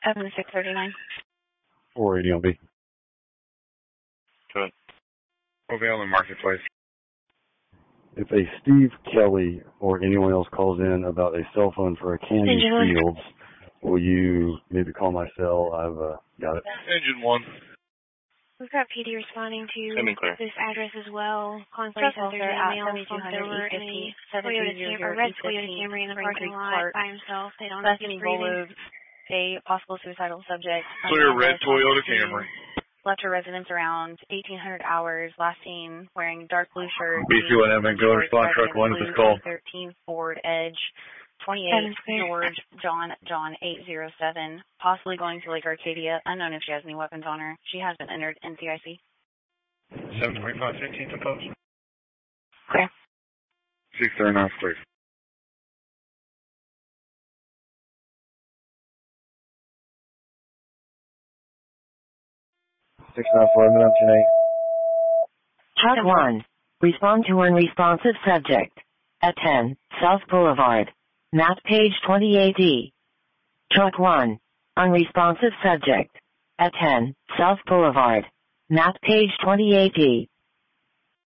Evan 639. 480 on B. Good. O'Vale and Marketplace. If a Steve Kelly or anyone else calls in about a cell phone for a Candy Fields, will you maybe call my cell? I've got it. Engine 1. We've got PD responding to this address as well. Constable says there's a male slumped over in a red Toyota Camry in the parking lot by himself. They don't know if he's breathing. A possible suicidal subject. Clear red Toyota Camry. Left her residence around 1800 hours. Last seen wearing dark blue shirt. B2NM, go respond truck 1 to this call. 13 Ford Edge. 28 George John 807. Possibly going to Lake Arcadia. Unknown if she has any weapons on her. She has been entered NCIC. 725 15th of post. Clear. 639, please. 694, today. Truck 1. Respond to unresponsive subject. At 10, South Boulevard. Map page 28E. Truck 1. Unresponsive subject. At 10, South Boulevard. Map page 28E.